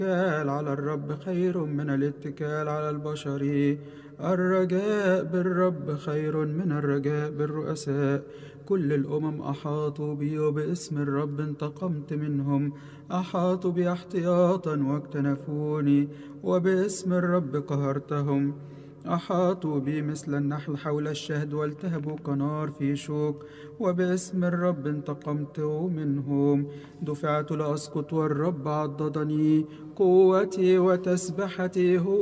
الاتكال على الرب خير من الاتكال على البشر. الرجاء بالرب خير من الرجاء بالرؤساء. كل الأمم أحاطوا بي وباسم الرب انتقمت منهم. أحاطوا بي احتياطا واكتنفوني وباسم الرب قهرتهم. أحاطوا بي مثل النحل حول الشهد والتهبوا كنار في شوك وباسم الرب انتقمت منهم. دفعت لأسقط والرب عضدني. قوتي وتسبحتي هو